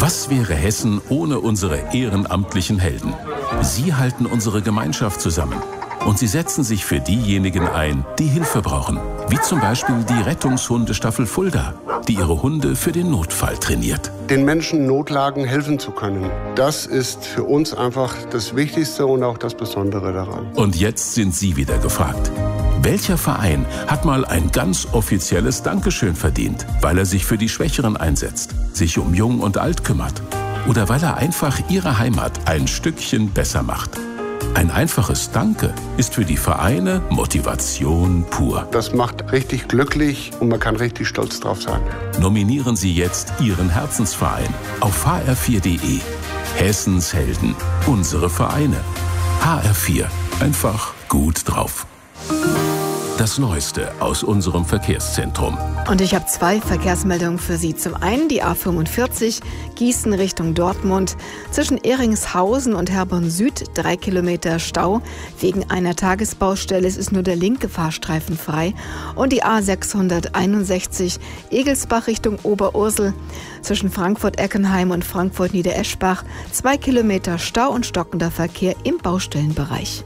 Was wäre Hessen ohne unsere ehrenamtlichen Helden? Sie halten unsere Gemeinschaft zusammen. Und sie setzen sich für diejenigen ein, die Hilfe brauchen. Wie zum Beispiel die Rettungshundestaffel Fulda, die ihre Hunde für den Notfall trainiert. Den Menschen in Notlagen helfen zu können, das ist für uns einfach das Wichtigste und auch das Besondere daran. Und jetzt sind Sie wieder gefragt. Welcher Verein hat mal ein ganz offizielles Dankeschön verdient, weil er sich für die Schwächeren einsetzt, sich um Jung und Alt kümmert oder weil er einfach ihre Heimat ein Stückchen besser macht? Ein einfaches Danke ist für die Vereine Motivation pur. Das macht richtig glücklich und man kann richtig stolz drauf sein. Nominieren Sie jetzt Ihren Herzensverein auf hr4.de. Hessens Helden, unsere Vereine. HR4, einfach gut drauf. Das Neueste aus unserem Verkehrszentrum. Und ich habe 2 Verkehrsmeldungen für Sie. Zum einen die A45 Gießen Richtung Dortmund. Zwischen Ehringshausen und Herborn Süd 3 Kilometer Stau. Wegen einer Tagesbaustelle ist nur der linke Fahrstreifen frei. Und die A661 Egelsbach Richtung Oberursel. Zwischen Frankfurt-Eckenheim und Frankfurt-Niedereschbach 2 Kilometer Stau und stockender Verkehr im Baustellenbereich.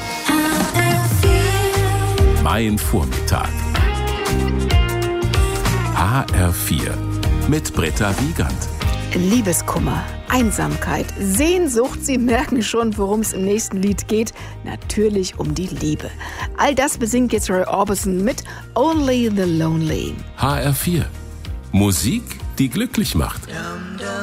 Mein Vormittag. HR4 mit Britta Wiegand. Liebeskummer, Einsamkeit, Sehnsucht, Sie merken schon, worum es im nächsten Lied geht. Natürlich um die Liebe. All das besingt jetzt Roy Orbison mit Only the Lonely. HR4. Musik, die glücklich macht.